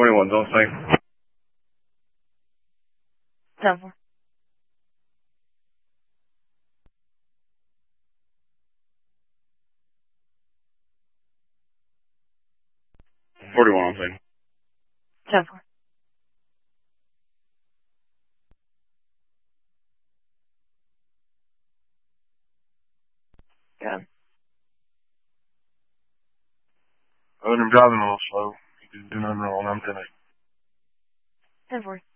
21's on scene. 10-4. Forty-one on scene. 10-4. Good. I let him driving a little slow. He didn't do nothing wrong. I'm 10-8. 10-4.